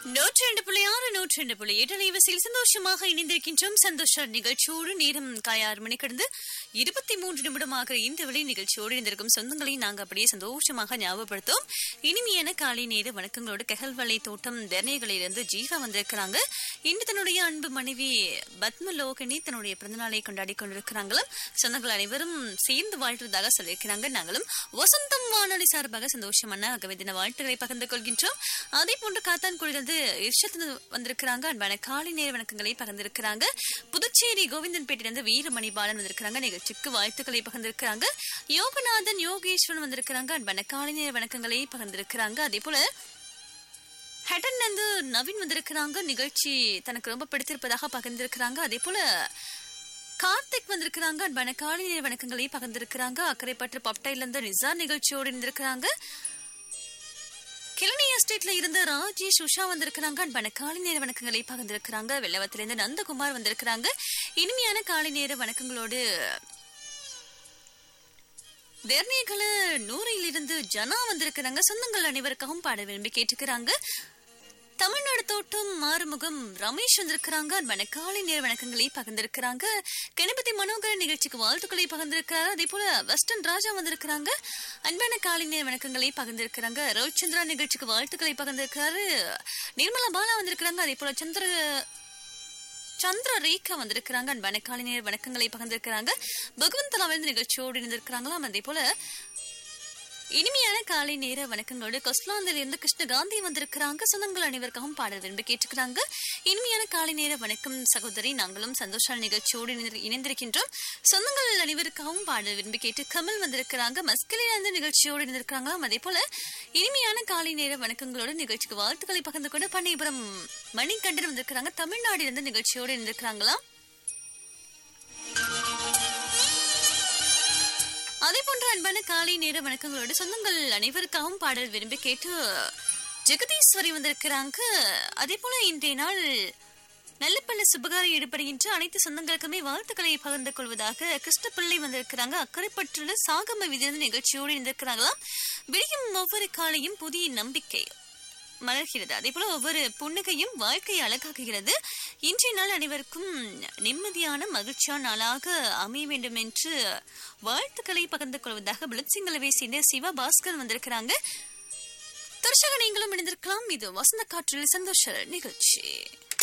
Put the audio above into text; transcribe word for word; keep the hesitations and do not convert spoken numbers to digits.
நூற்றி ரெண்டு புள்ளி ஆறு நூற்றி ரெண்டு புள்ளி எட்டு அலைவரிசையில் சந்தோஷமாக இணைந்திருக்கின்றோம். சந்தோஷ நிகழ்ச்சியோடு நேரம் காலை ஆறு மணி கடந்து இருபத்தி மூன்று நிமிடமாக இந்த விலை நிகழ்ச்சியோடு இருந்திருக்கும் சொந்தங்களை நாங்கள் அப்படியே சந்தோஷமாக ஞாபகப்படுத்தோம். இனிமையான காலை நேர வணக்கங்களோடு கெகல்வளை தோட்டம் தெர்னைகளிலிருந்து ஜீவா வந்திருக்கிறாங்க. இன்று தன்னுடைய அன்பு மனைவி பத்மலோகினி தன்னுடைய பிறந்தநாளை கொண்டாடி கொண்டிருக்கிறாங்களும். சொந்தங்கள் அனைவரும் சேர்ந்து வாழ்த்துவதாக சொல்லியிருக்கிறாங்க. நாங்களும் வசந்தம் வானொலி சார்பாக சந்தோஷமான ஆகவே தின வாழ்த்துக்களை பகிர்ந்து கொள்கின்றோம். அதே போன்று காத்தான் குழிலிருந்து இர்ஷத் வந்திருக்கிறாங்க. அன்பான காலை நேர வணக்கங்களை பகிர்ந்திருக்கிறாங்க. புதுச்சேரி கோவிந்தன்பேட்டிலிருந்து வீரமணி பாலன் வந்திருக்கிறாங்க. நிகழ்ச்சிக்கு வாழ்த்துக்களை பகிர்ந்திருக்கிறாங்க. யோகநாதன் யோகேஸ்வரன் வந்திருக்கிறாங்க. அன்பான காலை நேர வணக்கங்களை பகிர்ந்திருக்கிறாங்க. அதே போல ஹட்டன் வந்து நவீன் வந்திருக்கிறாங்க. நிகழ்ச்சி தனக்கு ரொம்ப பிடித்திருப்பதாக பகிர்ந்திருக்கிறாங்க. அதே போல கார்த்திக் வந்திருக்கிறாங்க. அன்பான காலை நேர வணக்கங்களை பகிர்ந்திருக்கிறாங்க. அக்கரைப்பற்று பப்டைல இருந்து நிசார் நிகழ்ச்சியோடு இருந்திருக்கிறாங்க. கிளனி எஸ்டேட்ல இருந்த ராஜேஷ் உஷா வந்திருக்கிறாங்க. அன்பான காலை நேர வணக்கங்களை பகிர்ந்திருக்கிறாங்க. வெள்ளவத்திலிருந்து நந்தகுமார் வந்திருக்கிறாங்க. இனிமையான காலை நேர வணக்கங்களோடு தெர்னேகல நூறையில் இருந்து ஜனா வந்திருக்கிறாங்க. சொந்தங்கள் அனைவருக்காகவும் பாட விரும்பி கேட்டுக்கிறாங்க. தமிழ்நாடு தோட்டம் மாறுமுகம் ரமேஷ் வந்திருக்கிறாங்க. அன்பான காலை நேர வணக்கங்களை பகிர்ந்திருக்கிறாங்க. கணபதி மனோகர நிகழ்ச்சிக்கு வாழ்த்துக்களை பகிர்ந்திருக்கிறாரு. அதே போல வெஸ்டர்ன் ராஜா வந்திருக்கிறாங்க. அன்பான காலை நேர வணக்கங்களை பகிர்ந்திருக்கிறாங்க. ரவிச்சந்திரா நிகழ்ச்சிக்கு வாழ்த்துக்களை பகிர்ந்திருக்கிறாரு. நிர்மலா பாலா வந்திருக்கிறாங்க. அதே போல சந்திர சந்திர ரேகா வந்திருக்கிறாங்க. அன்பான காலை நேர வணக்கங்களை பகிர்ந்திருக்கிறாங்க. பகவந்தலாவிலிருந்து நிகழ்ச்சியோடு இருந்திருக்கிறாங்களாம். அதே போல இனிமையான காலை நேர வணக்கங்களோடு கொஸ்லாந்தில் இருந்து கிருஷ்ணகாந்தி வந்திருக்கிறாங்க. சொந்தங்கள் அனைவருக்காகவும் பாடல் விரும்பி கேட்டுக்கிறாங்க. இனிமையான காலை நேர வணக்கம் சகோதரி, நாங்களும் சந்தோஷ நிகழ்ச்சியோடு இணைந்திருக்கின்றோம். சொந்தங்கள் அனைவருக்காகவும் பாடல் விரும்பி கேட்டு கமல் வந்திருக்கிறாங்க. மஸ்கலில் இருந்து நிகழ்ச்சியோடு இருந்திருக்கிறாங்களாம். அதே போல இனிமையான காலை நேர வணக்கங்களோடு நிகழ்ச்சிக்கு வாழ்த்துக்களை பகிர்ந்து கொண்டு பண்ணைபுரம் மணிகண்டன் வந்திருக்கிறாங்க. தமிழ்நாடு இருந்து நிகழ்ச்சியோடு இருந்திருக்கிறாங்களாம். அதே போன்ற அன்பான காலை நேர வணக்கங்களோடு சொந்தங்கள் அனைவருக்காகவும் பாடல் விரும்பி கேட்டு ஜெகதீஸ்வரி வந்திருக்கிறாங்க. அதே போல இன்றைய நாள் நல்லப்பண்ண சுபகாரி ஈடுபடுகின்ற அனைத்து சொந்தங்களுக்குமே வாழ்த்துக்களை பகிர்ந்து கொள்வதாக கிருஷ்ணப்பிள்ளை வந்திருக்கிறாங்க. அக்கறைப்பற்றுள்ள சாகம விதிருந்து நிகழ்ச்சியோடு இருந்திருக்கிறாங்களாம். விடியும் ஒவ்வொரு காலையும் புதிய நம்பிக்கை மலர்கிறது. அதே போல ஒவ்வொரு புன்னகையும் வாழ்க்கையை அழகாக்குகிறது. இன்றைய நாள் அனைவருக்கும் நிம்மதியான மகிழ்ச்சியான நாளாக அமைய வேண்டும் என்று வாழ்த்துக்களை பகிர்ந்து கொள்வதாக பிளட்சிங்களவை சேர்ந்த சிவா பாஸ்கர் வந்திருக்கிறாங்க. தர்ஷக நீங்களும் இணைந்திருக்கலாம். இது வசந்த காற்றில் சந்தோஷ நிகழ்ச்சி.